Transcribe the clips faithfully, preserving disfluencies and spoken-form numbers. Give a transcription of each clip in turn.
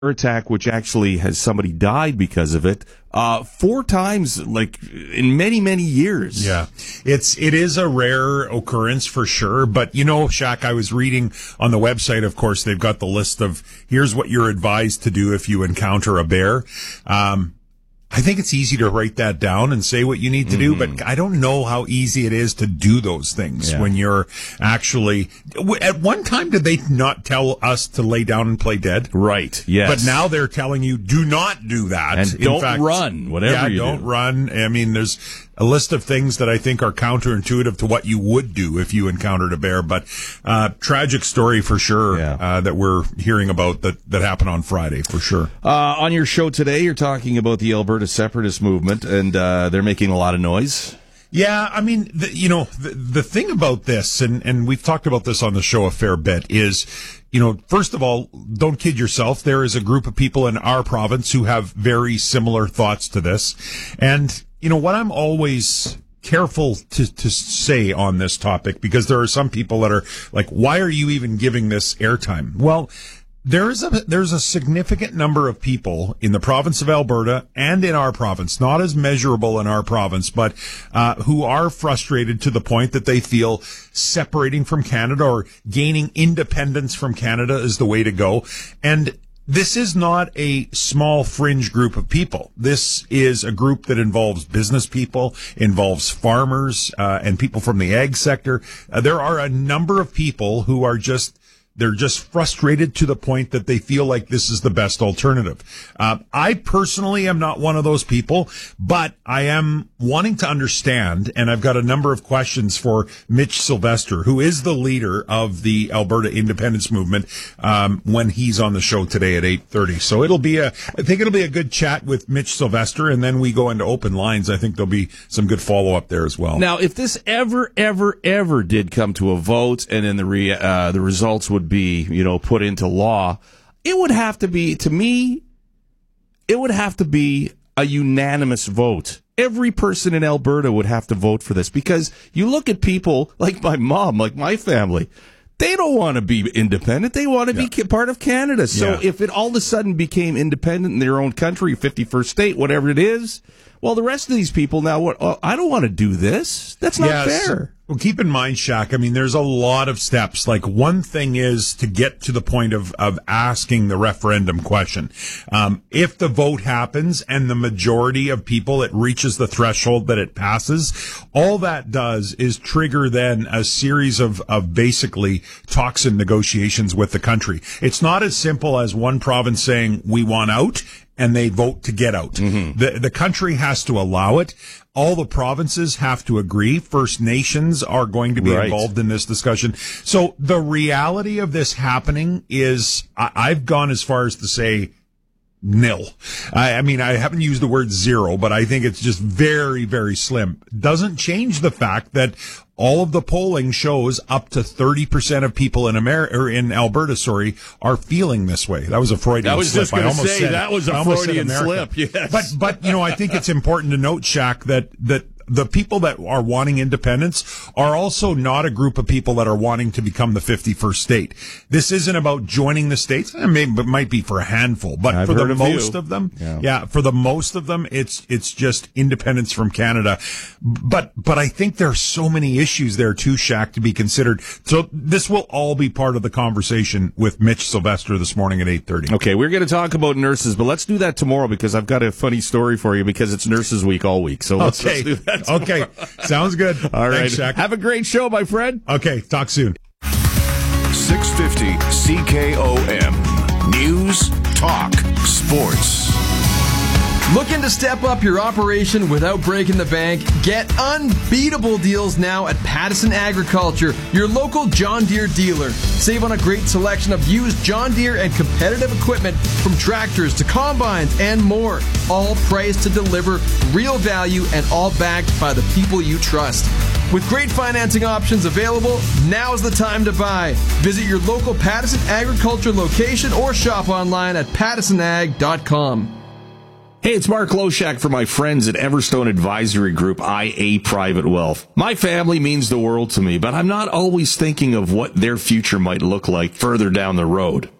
attack, which actually has somebody died because of it, uh, four times, like in many, many years. Yeah, it's it is a rare occurrence for sure. But you know, Shaq, I was reading on the website. Of course, they've got the list of here's what you're advised to do if you encounter a bear. Um, I think it's easy to write that down and say what you need to do, mm-hmm. but I don't know how easy it is to do those things yeah. when you're actually. At one time, did they not tell us to lay down and play dead? Right. Yes. But now they're telling you do not do that. And In don't fact, run. Whatever yeah, you don't do. run. I mean, there's a list of things that I think are counterintuitive to what you would do if you encountered a bear. But uh, tragic story for sure yeah. uh, that we're hearing about that that happened on Friday for sure. Uh, on your show today, you're talking about the Alberta separatist movement, and uh, they're making a lot of noise. Yeah, I mean, the, you know, the, the thing about this, and, and we've talked about this on the show a fair bit, is, you know, first of all, don't kid yourself. There is a group of people in our province who have very similar thoughts to this. And, you know, what I'm always careful to, to say on this topic, because there are some people that are like, why are you even giving this airtime? Well, There is a, there's a significant number of people in the province of Alberta and in our province, not as measurable in our province, but, uh, who are frustrated to the point that they feel separating from Canada or gaining independence from Canada is the way to go. And this is not a small fringe group of people. This is a group that involves business people, involves farmers, uh, and people from the ag sector. Uh, there are a number of people who are just They're just frustrated to the point that they feel like this is the best alternative. Uh, I personally am not one of those people, but I am wanting to understand, and I've got a number of questions for Mitch Sylvester, who is the leader of the Alberta Independence Movement, um, when he's on the show today at eight thirty. So it'll be a, I think it'll be a good chat with Mitch Sylvester, and then we go into open lines. I think there'll be some good follow-up there as well. Now, if this ever, ever, ever did come to a vote, and then the re, uh, the results would be, you know, put into law, it would have to be, to me, it would have to be a unanimous vote. Every person in Alberta would have to vote for this, because you look at people like my mom, like my family, they don't want to be independent. They want to yeah. be part of Canada. So yeah. if it all of a sudden became independent in their own country, fifty-first state, whatever it is, well, the rest of these people now, what? Oh, I don't want to do this. That's not yes. fair. Well, keep in mind, Shaq, I mean, there's a lot of steps. Like, one thing is to get to the point of, of asking the referendum question. Um, if the vote happens and the majority of people, it reaches the threshold that it passes, all that does is trigger then a series of, of basically talks and negotiations with the country. It's not as simple as one province saying, we want out, and they vote to get out. Mm-hmm. The, the country has to allow it. All the provinces have to agree. First Nations are going to be right. involved in this discussion. So the reality of this happening is, I, I've gone as far as to say nil. I, I mean, I haven't used the word zero, but I think it's just very, very slim. Doesn't change the fact that all of the polling shows up to thirty percent of people in America, or in Alberta, sorry, are feeling this way. That was a Freudian I was slip. just going to say, said, that was a Freudian slip, yes. But, but, you know, I think it's important to note, Shaq, that, that the people that are wanting independence are also not a group of people that are wanting to become the fifty-first state. This isn't about joining the states. It, may, it might be for a handful, but I've for the of most you. of them, yeah. yeah, for the most of them, it's it's just independence from Canada. But but I think there are so many issues there too, Shaq, to be considered. So this will all be part of the conversation with Mitch Sylvester this morning at eight thirty. Okay, we're going to talk about nurses, but let's do that tomorrow, because I've got a funny story for you, because it's Nurses Week all week. So let's, okay. let's do that. Okay, sounds good. All right, Thanks, Shaq. Have a great show, my friend. Okay, talk soon. six fifty C K O M News, Talk, Sports. Looking to step up your operation without breaking the bank? Get unbeatable deals now at Pattison Agriculture, your local John Deere dealer. Save on a great selection of used John Deere and competitive equipment, from tractors to combines and more. All priced to deliver real value, and all backed by the people you trust. With great financing options available, now's the time to buy. Visit your local Pattison Agriculture location or shop online at pattison ag dot com. Hey, it's Mark Loshak for my friends at Everstone Advisory Group, I A Private Wealth. My family means the world to me, but I'm not always thinking of what their future might look like further down the road.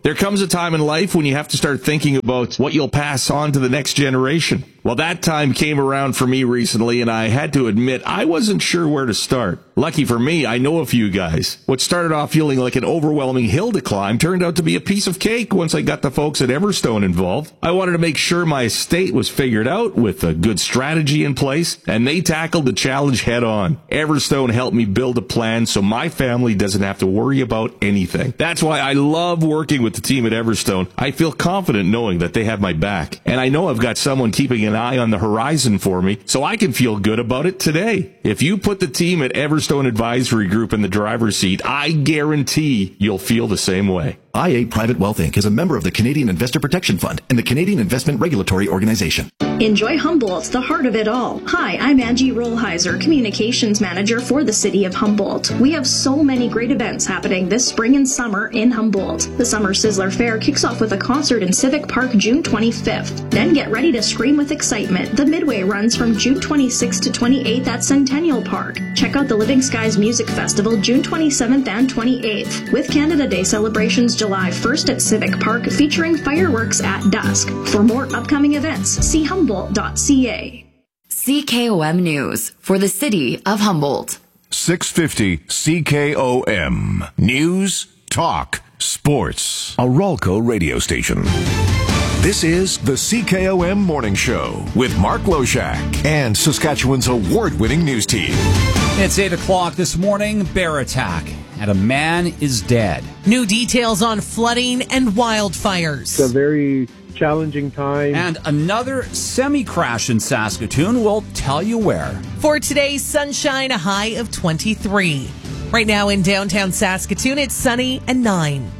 There comes a time in life when you have to start thinking about what you'll pass on to the next generation. Well, that time came around for me recently, and I had to admit I wasn't sure where to start. Lucky for me, I know a few guys. What started off feeling like an overwhelming hill to climb turned out to be a piece of cake once I got the folks at Everstone involved. I wanted to make sure my estate was figured out with a good strategy in place, and they tackled the challenge head on. Everstone helped me build a plan so my family doesn't have to worry about anything. That's why I love working with the team at Everstone. I feel confident knowing that they have my back, and I know I've got someone keeping an eye on the horizon for me, so I can feel good about it today. If you put the team at Everstone Advisory Group in the driver's seat, I guarantee you'll feel the same way. I eight Private Wealth Incorporated is a member of the Canadian Investor Protection Fund and the Canadian Investment Regulatory Organization. Enjoy Humboldt, the heart of it all. Hi, I'm Angie Rollheiser, Communications Manager for the City of Humboldt. We have so many great events happening this spring and summer in Humboldt. The Summer Sizzler Fair kicks off with a concert in Civic Park June twenty-fifth. Then get ready to scream with excitement. The Midway runs from June twenty-sixth to twenty-eighth at Centennial Park. Check out the Living Skies Music Festival June twenty-seventh and twenty-eighth, with Canada Day celebrations July first at Civic Park featuring fireworks at dusk. For more upcoming events, see humboldt dot c a. C K O M News for the City of Humboldt. six fifty C K O M. News, talk, sports. A Ralco radio station. This is the C K O M Morning Show with Mark Loshak and Saskatchewan's award-winning news team. It's eight o'clock this morning. Bear attack, and a man is dead. New details on flooding and wildfires. It's a very challenging time. And another semi-crash in Saskatoon. We'll tell you where. For today's sunshine, a high of twenty-three. Right now in downtown Saskatoon, it's sunny and nine.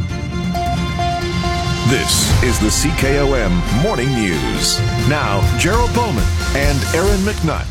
This is the C K O M Morning News. Now, Gerald Bowman and Aaron McNutt.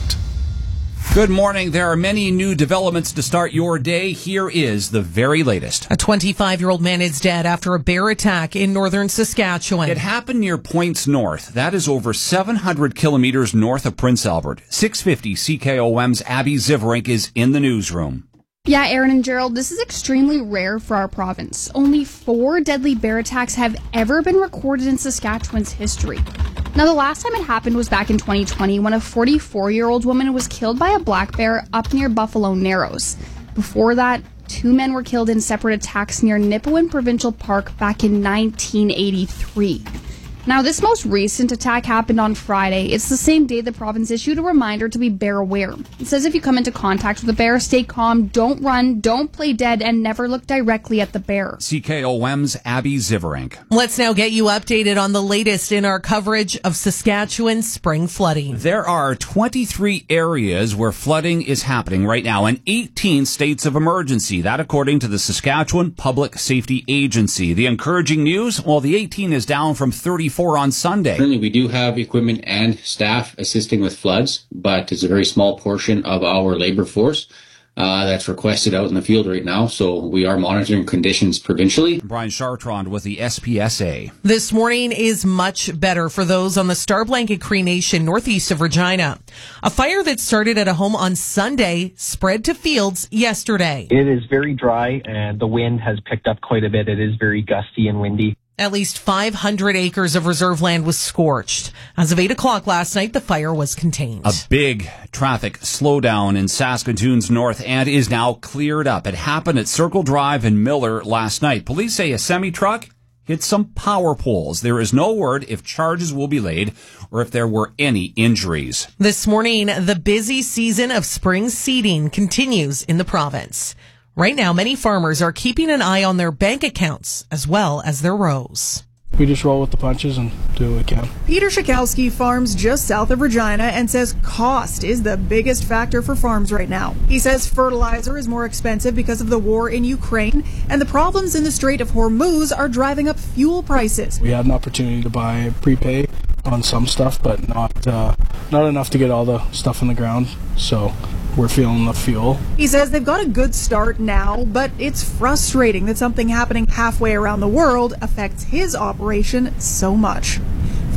Good morning. There are many new developments to start your day. Here is the very latest. A twenty-five-year-old man is dead after a bear attack in northern Saskatchewan. It happened near Points North. That is over seven hundred kilometers north of Prince Albert. six fifty C K O M's Abby Ziverink is in the newsroom. Yeah, Aaron and Gerald, this is extremely rare for our province. Only four deadly bear attacks have ever been recorded in Saskatchewan's history. Now, the last time it happened was back in twenty twenty when a forty-four-year-old woman was killed by a black bear up near Buffalo Narrows. Before that, two men were killed in separate attacks near Nipawin Provincial Park back in nineteen eighty-three. Now, this most recent attack happened on Friday. It's the same day the province issued a reminder to be bear aware. It says if you come into contact with a bear, stay calm, don't run, don't play dead, and never look directly at the bear. C K O M's Abby Ziverink. Let's now get you updated on the latest in our coverage of Saskatchewan's spring flooding. There are twenty-three areas where flooding is happening right now and eighteen states of emergency. That according to the Saskatchewan Public Safety Agency. The encouraging news, well, the eighteen is down from thirty-four on Sunday. Currently, we do have equipment and staff assisting with floods, but it's a very small portion of our labor force uh, that's requested out in the field right now. So we are monitoring conditions provincially. Brian Chartrand with the S P S A. This morning is much better for those on the Star Blanket Cree Nation northeast of Regina. A fire that started at a home on Sunday spread to fields yesterday. It is very dry and the wind has picked up quite a bit. It is very gusty and windy. At least five hundred acres of reserve land was scorched. As of eight o'clock last night, the fire was contained. A big traffic slowdown in Saskatoon's north end is now cleared up. It happened at Circle Drive in Miller last night. Police say a semi-truck hit some power poles. There is no word if charges will be laid or if there were any injuries. This morning, the busy season of spring seeding continues in the province. Right now, many farmers are keeping an eye on their bank accounts as well as their rows. We just roll with the punches and do what we can. Peter Schakowsky farms just south of Regina and says cost is the biggest factor for farms right now. He says fertilizer is more expensive because of the war in Ukraine, and the problems in the Strait of Hormuz are driving up fuel prices. We had an opportunity to buy prepay on some stuff, but not uh, not enough to get all the stuff in the ground, so we're feeling the fuel. He says they've got a good start now, but it's frustrating that something happening halfway around the world affects his operation so much.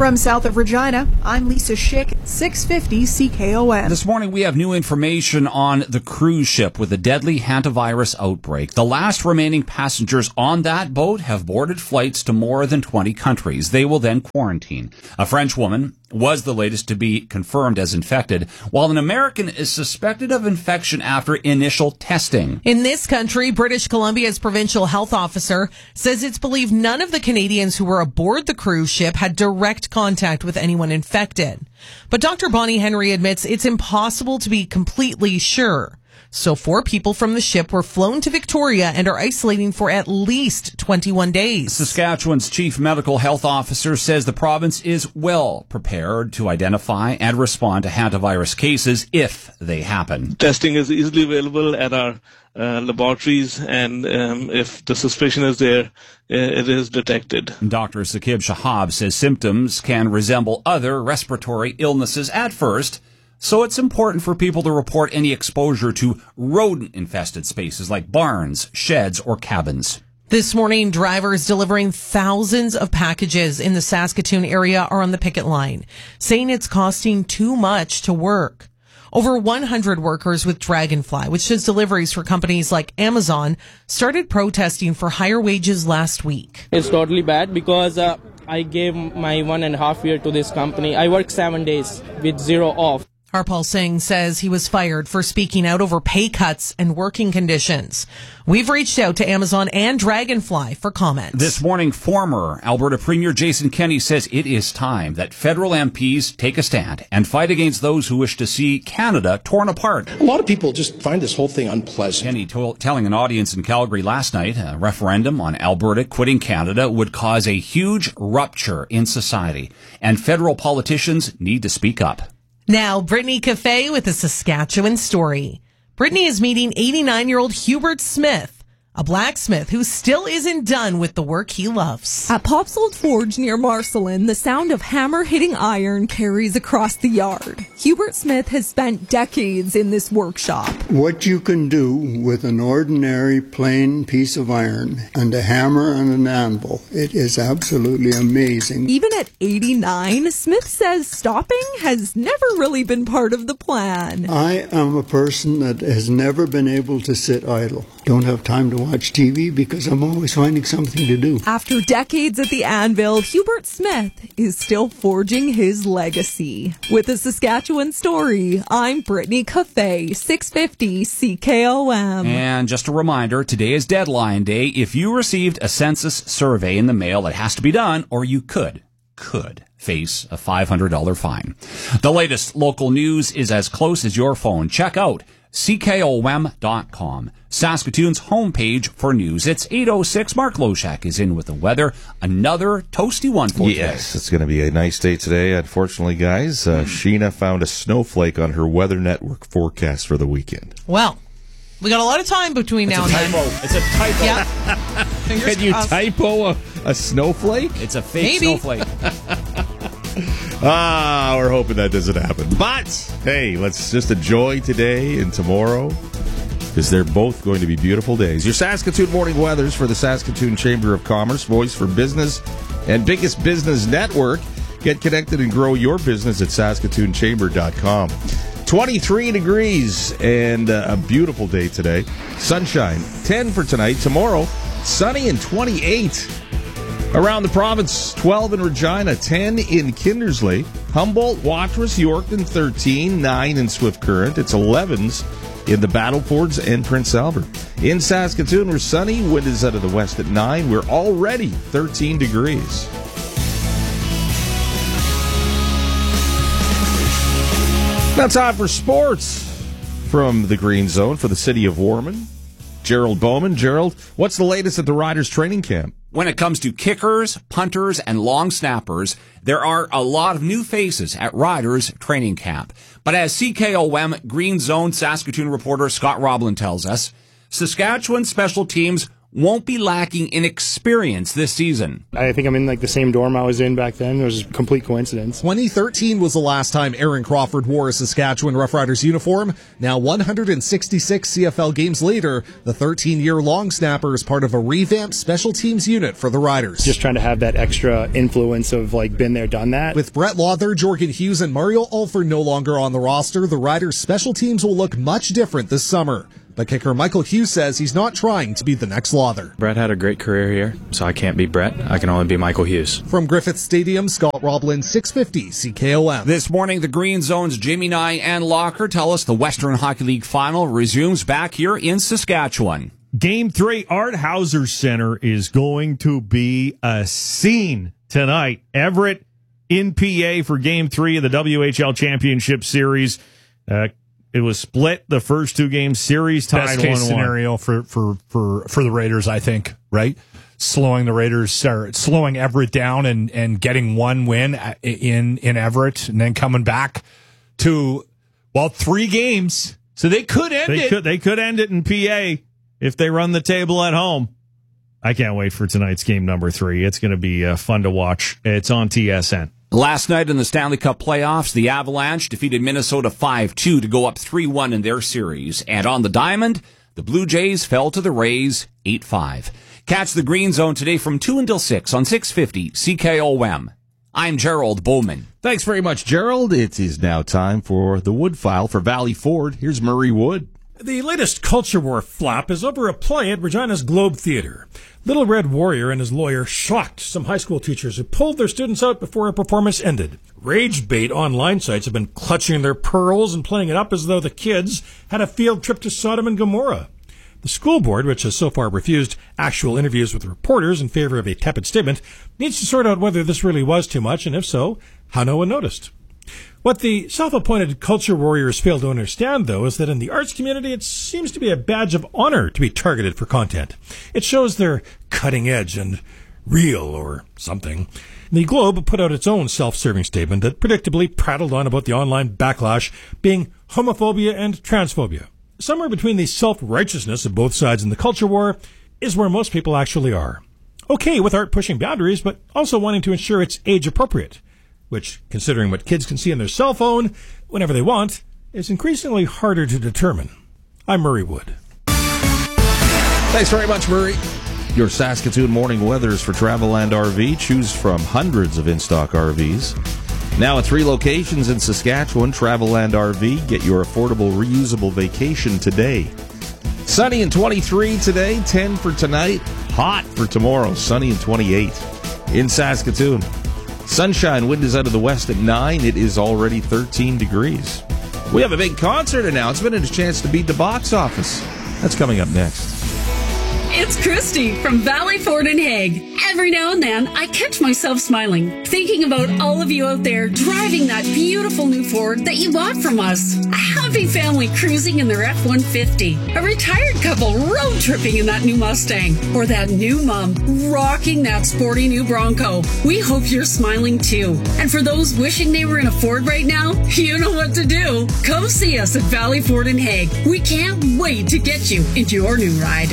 From south of Regina, I'm Lisa Schick, six fifty C K O M. This morning we have new information on the cruise ship with a deadly hantavirus outbreak. The last remaining passengers on that boat have boarded flights to more than twenty countries. They will then quarantine. A French woman was the latest to be confirmed as infected, while an American is suspected of infection after initial testing. In this country, British Columbia's provincial health officer says it's believed none of the Canadians who were aboard the cruise ship had direct contact with anyone infected. But Doctor Bonnie Henry admits it's impossible to be completely sure. So four people from the ship were flown to Victoria and are isolating for at least twenty-one days. Saskatchewan's chief medical health officer says the province is well prepared to identify and respond to hantavirus cases if they happen. Testing is easily available at our uh, laboratories, and um, if the suspicion is there, it is detected. Doctor Sakib Shahab says symptoms can resemble other respiratory illnesses at first, so it's important for people to report any exposure to rodent-infested spaces like barns, sheds, or cabins. This morning, drivers delivering thousands of packages in the Saskatoon area are on the picket line, saying it's costing too much to work. Over one hundred workers with Dragonfly, which does deliveries for companies like Amazon, started protesting for higher wages last week. It's totally bad because uh, I gave my one and a half year to this company. I work seven days with zero off. Harpal Singh says he was fired for speaking out over pay cuts and working conditions. We've reached out to Amazon and Dragonfly for comments. This morning, former Alberta Premier Jason Kenney says it is time that federal M Ps take a stand and fight against those who wish to see Canada torn apart. A lot of people just find this whole thing unpleasant. Kenney told, telling an audience in Calgary last night, a referendum on Alberta quitting Canada would cause a huge rupture in society, and federal politicians need to speak up. Now, Brittany Cafe with a Saskatchewan story. Brittany is meeting eighty-nine-year-old Hubert Smith, a blacksmith who still isn't done with the work he loves. At Pop's Old Forge near Marcelin, the sound of hammer hitting iron carries across the yard. Hubert Smith has spent decades in this workshop. What you can do with an ordinary plain piece of iron and a hammer and an anvil, it is absolutely amazing. Even at eighty-nine, Smith says stopping has never really been part of the plan. I am a person that has never been able to sit idle. Don't have time to watch T V because I'm always finding something to do. After decades at the anvil, Hubert Smith is still forging his legacy. With a Saskatchewan story, I'm Brittany Cafe, six fifty C K O M. And just a reminder, today is deadline day. If you received a census survey in the mail, it has to be done, or you could, could face a five hundred dollars fine. The latest local news is as close as your phone. Check out C K O M dot com, Saskatoon's homepage for news. It's eight oh six. Mark Loshak is in with the weather. Another toasty one for yes, today. Yes, it's going to be a nice day today. Unfortunately, guys, uh, mm. Sheena found a snowflake on her Weather Network forecast for the weekend. Well, we got a lot of time between it's now and typo. then. It's a typo. Yeah. Can you crossed. typo a, a snowflake? It's a fake Maybe. snowflake. Ah, we're hoping that doesn't happen. But, hey, let's just enjoy today and tomorrow, because they're both going to be beautiful days. Your Saskatoon morning weathers for the Saskatoon Chamber of Commerce, voice for business and biggest business network. Get connected and grow your business at Saskatoon Chamber dot com. twenty-three degrees and uh, a beautiful day today. Sunshine, ten for tonight. Tomorrow, sunny and twenty-eight. Around the province, twelve in Regina, ten in Kindersley, Humboldt, Watrous, Yorkton, thirteen, nine in Swift Current. It's elevens in the Battlefords and Prince Albert. In Saskatoon, we're sunny. Wind is out of the west at nine. We're already thirteen degrees. Now time for sports from the Green Zone for the city of Warman. Gerald Bowman. Gerald, what's the latest at the Riders training camp? When it comes to kickers, punters, and long snappers, there are a lot of new faces at Riders training camp. But as C K O M Green Zone Saskatoon reporter Scott Roblin tells us, Saskatchewan special teams won't be lacking in experience this season. I think I'm in like the same dorm I was in back then. It was a complete coincidence. twenty thirteen was the last time Aaron Crawford wore a Saskatchewan Roughriders uniform. Now one hundred sixty-six C F L games later, the thirteen-year long snapper is part of a revamped special teams unit for the Riders. Just trying to have that extra influence of like been there, done that. With Brett Lawther, Jorgen Hughes, and Mario Alford no longer on the roster, the Riders' special teams will look much different this summer. But kicker Michael Hughes says he's not trying to be the next Lawther. Brett had a great career here, so I can't be Brett. I can only be Michael Hughes. From Griffith Stadium, Scott Roblin, six fifty C K O M. This morning, the Green Zone's Jimmy Nye and Locker tell us the Western Hockey League final resumes back here in Saskatchewan. Game three, Art Hauser Center is going to be a scene tonight. Everett in P A for game three of the W H L Championship Series. Uh, It was split the first two games, series tied Best case one one. scenario for, for, for, for the Raiders, I think, right? Slowing the Raiders, or slowing Everett down and, and getting one win in, in Everett and then coming back to, well, three games. So they could end They it. could- they could end it in P A if they run the table at home. I can't wait for tonight's game number three. It's going to be uh, fun to watch. It's on T S N. Last night in the Stanley Cup playoffs, the Avalanche defeated Minnesota five two to go up three one in their series. And on the diamond, the Blue Jays fell to the Rays eight five. Catch the Green Zone today from two until six on six fifty C K O M. I'm Gerald Bowman. Thanks very much, Gerald. It is now time for the Wood File for Valley Ford. Here's Murray Wood. The latest culture war flop is over a play at Regina's Globe Theatre. Little Red Warrior and his lawyer shocked some high school teachers who pulled their students out before a performance ended. Rage bait online sites have been clutching their pearls and playing it up as though the kids had a field trip to Sodom and Gomorrah. The school board, which has so far refused actual interviews with reporters in favor of a tepid statement, needs to sort out whether this really was too much, and if so, how no one noticed. What the self-appointed culture warriors fail to understand, though, is that in the arts community, it seems to be a badge of honor to be targeted for content. It shows they're cutting edge and real or something. The Globe put out its own self-serving statement that predictably prattled on about the online backlash being homophobia and transphobia. Somewhere between the self-righteousness of both sides in the culture war is where most people actually are. Okay with art pushing boundaries, but also wanting to ensure it's age-appropriate, which, considering what kids can see on their cell phone whenever they want, is increasingly harder to determine. I'm Murray Wood. Thanks very much, Murray. Your Saskatoon morning weathers for Travelland R V. Choose from hundreds of in-stock R Vs. Now at three locations in Saskatchewan, Travelland R V. Get your affordable, reusable vacation today. Sunny and twenty-three today, ten for tonight. Hot for tomorrow, sunny and twenty-eight. In Saskatoon, sunshine, wind is out of the west at nine. It is already thirteen degrees. We have a big concert announcement and a chance to beat the box office. That's coming up next. It's Christy from Valley Ford and Hague. Every now and then, I catch myself smiling, thinking about all of you out there driving that beautiful new Ford that you bought from us. A happy family cruising in their F one fifty. A retired couple road tripping in that new Mustang. Or that new mom rocking that sporty new Bronco. We hope you're smiling too. And for those wishing they were in a Ford right now, you know what to do. Come see us at Valley Ford and Hague. We can't wait to get you into your new ride.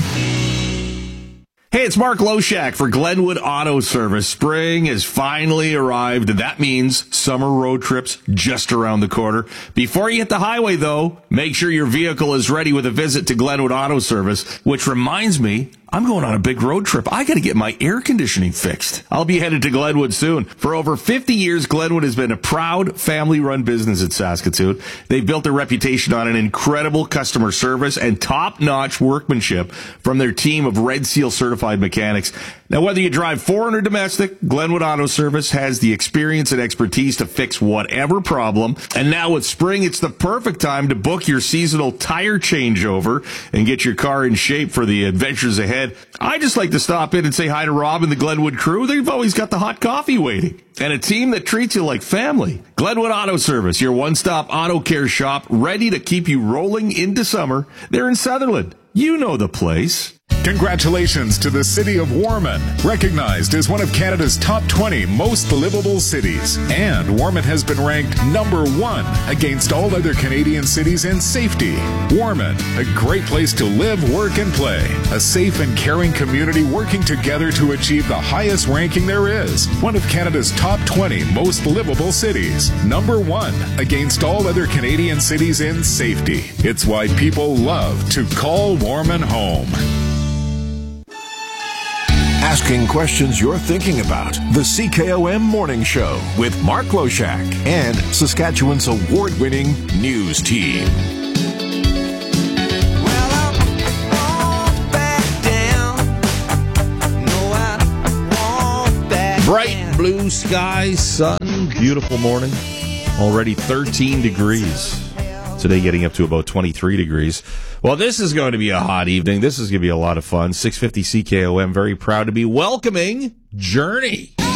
Hey, it's Mark Loshak for Glenwood Auto Service. Spring has finally arrived, and that means summer road trips just around the corner. Before you hit the highway, though, make sure your vehicle is ready with a visit to Glenwood Auto Service, which reminds me, I'm going on a big road trip. I got to get my air conditioning fixed. I'll be headed to Glenwood soon. For over fifty years, Glenwood has been a proud family-run business in Saskatoon. They've built their reputation on an incredible customer service and top-notch workmanship from their team of Red Seal certified mechanics. Now, whether you drive foreign or domestic, Glenwood Auto Service has the experience and expertise to fix whatever problem. And now with spring, it's the perfect time to book your seasonal tire changeover and get your car in shape for the adventures ahead. I just like to stop in and say hi to Rob and the Glenwood crew. They've always got the hot coffee waiting. And a team that treats you like family. Glenwood Auto Service, your one-stop auto care shop, ready to keep you rolling into summer. They're in Sutherland. You know the place. Congratulations to the city of Warman, recognized as one of Canada's top twenty most livable cities. And Warman has been ranked number one against all other Canadian cities in safety. Warman, a great place to live, work, and play. A safe and caring community working together to achieve the highest ranking there is. One of Canada's top twenty most livable cities. Number one against all other Canadian cities in safety. It's why people love to call Warman home. Asking questions you're thinking about. The C K O M Morning Show with Mark Loshak and Saskatchewan's award-winning news team. Bright blue skies, sun, beautiful morning. Already thirteen degrees. Today getting up to about twenty-three degrees. Well, this is going to be a hot evening. This is going to be a lot of fun. six fifty C K O M, very proud to be welcoming Journey.